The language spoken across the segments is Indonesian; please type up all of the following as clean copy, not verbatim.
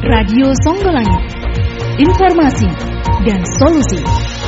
Radio Songgolangit. Informasi dan solusi.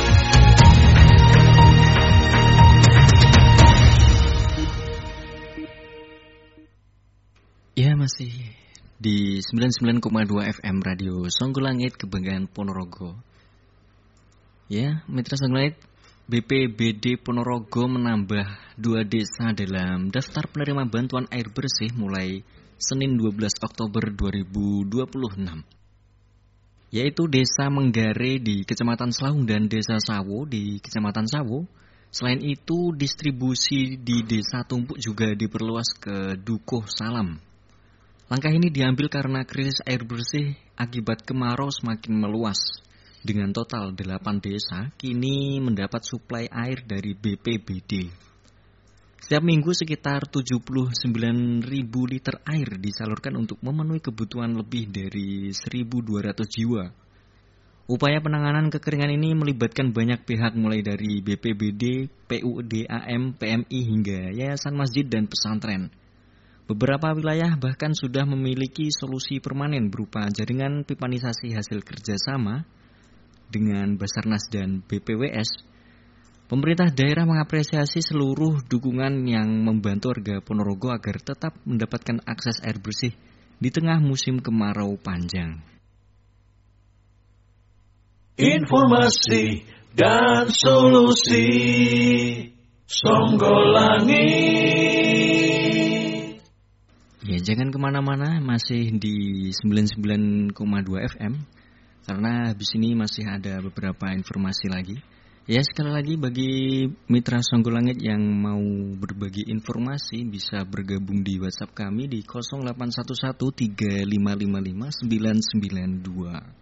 Ya, masih di 99,2 FM Radio Songgolangit Kebanggaan Ponorogo. Ya, Mitra Songgolangit, BPBD Ponorogo menambah 2 desa dalam daftar penerima bantuan air bersih mulai Senin 12 Oktober 2026. Yaitu Desa Menggare di Kecamatan Selahung dan Desa Sawo di Kecamatan Sawo. Selain itu, distribusi di Desa Tumpuk juga diperluas ke Dukuh Salam. Langkah ini diambil karena krisis air bersih akibat kemarau semakin meluas. Dengan total 8 desa kini mendapat suplai air dari BPBD. Setiap minggu sekitar 79.000 liter air disalurkan untuk memenuhi kebutuhan lebih dari 1.200 jiwa. Upaya penanganan kekeringan ini melibatkan banyak pihak mulai dari BPBD, PUDAM, PMI hingga Yayasan Masjid dan Pesantren. Beberapa wilayah bahkan sudah memiliki solusi permanen berupa jaringan pipanisasi hasil kerjasama dengan Basarnas dan BPWS. Pemerintah daerah mengapresiasi seluruh dukungan yang membantu warga Ponorogo agar tetap mendapatkan akses air bersih di tengah musim kemarau panjang. Informasi dan solusi Songgolangit. Ya, jangan kemana-mana, masih di 99,2 FM, karena habis ini masih ada beberapa informasi lagi. Ya, sekali lagi bagi Mitra Songgolangit yang mau berbagi informasi bisa bergabung di WhatsApp kami di 0811 3555 992.